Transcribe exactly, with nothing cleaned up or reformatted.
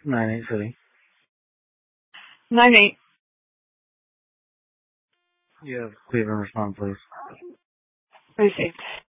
Nine eight City. Nine eight. You have Cleveland respond, please. Received.